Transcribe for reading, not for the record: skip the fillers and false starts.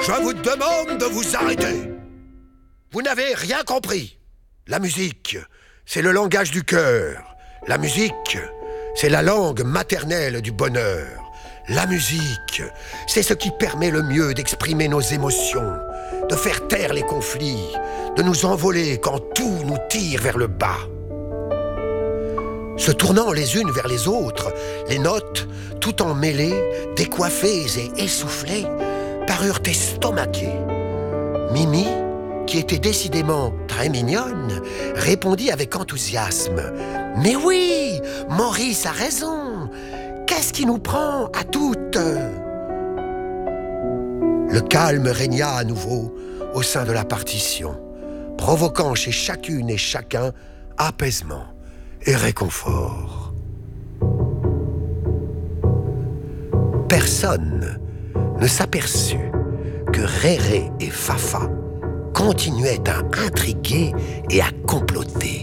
Je vous demande de vous arrêter. Vous n'avez rien compris. La musique, c'est le langage du cœur. La musique, c'est la langue maternelle du bonheur. La musique, c'est ce qui permet le mieux d'exprimer nos émotions, de faire taire les conflits, de nous envoler quand tout nous tire vers le bas. Se tournant les unes vers les autres, les notes, tout emmêlées, décoiffées et essoufflées, parurent estomaquées. Mimi, qui était décidément très mignonne, répondit avec enthousiasme. « Mais oui, Maurice a raison. Qu'est-ce qui nous prend à toutes ?» Le calme régna à nouveau au sein de la partition, provoquant chez chacune et chacun apaisement et réconfort. Personne ne s'aperçut que Réré et Fafa continuaient à intriguer et à comploter.